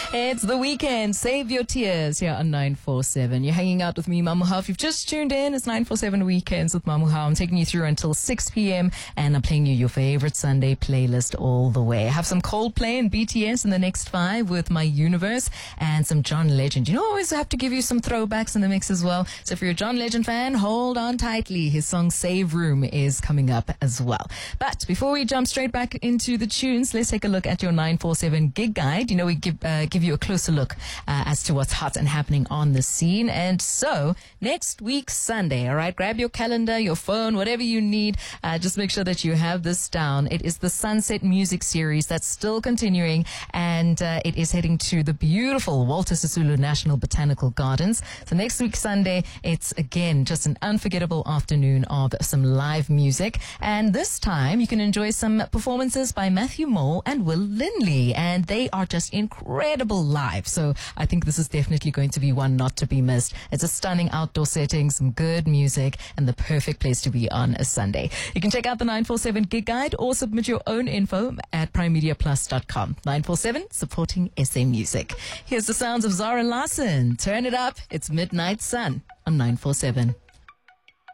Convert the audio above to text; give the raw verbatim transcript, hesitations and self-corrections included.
It's the weekend. Save your tears here on nine four seven. You're hanging out with me, Mamuha. If you've just tuned in, it's nine four seven Weekends with Mamuha. I'm taking you through until six p.m. and I'm playing you your favorite Sunday playlist all the way. I have some Coldplay and B T S in the next five with My Universe and some John Legend. You know, I always have to give you some throwbacks in the mix as well. So if you're a John Legend fan, hold on tightly. His song Save Room is coming up as well. But before we jump straight back into the tunes, let's take a look at your nine four seven gig guide. You know, we give, uh, give you a closer look uh, as to what's hot and happening on the scene. And so next week, Sunday, all right, grab your calendar, your phone, whatever you need. Uh, just make sure that you have this down. It is the Sunset Music Series that's still continuing, and uh, it is heading to the beautiful Walter Sisulu National Botanical Gardens. So next week, Sunday, it's again just an unforgettable afternoon of some live music. And this time, you can enjoy some performances by Matthew Mole and Will Lindley, and they are just incredible live. So I think this is definitely going to be one not to be missed. It's a stunning outdoor setting, some good music, and the perfect place to be on a Sunday. You can check out the nine four seven gig guide or submit your own info at prime media plus dot com. nine four seven, supporting S A music. Here's the sounds of Zara Larson. Turn it up. It's Midnight Sun on nine four seven.